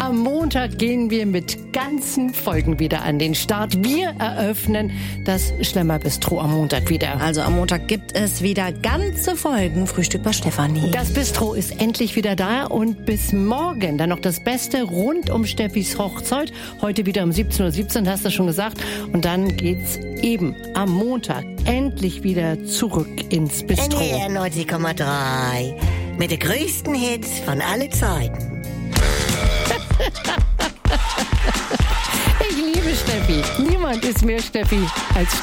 Am Montag gehen wir mit ganzen Folgen wieder an den Start. Wir eröffnen das Schlemmer-Bistro am Montag wieder. Also am Montag gibt es wieder ganze Folgen Frühstück bei Stefanie. Das Bistro ist endlich wieder da und bis morgen dann noch das Beste rund um Steffis Hochzeit. Heute wieder um 17:17 Uhr, hast du schon gesagt. Und dann geht's eben am Montag endlich wieder zurück ins Bistro. NDR 90,3 mit den größten Hits von allen Zeiten. Ich liebe Steffi. Niemand ist mehr Steffi als Steffi.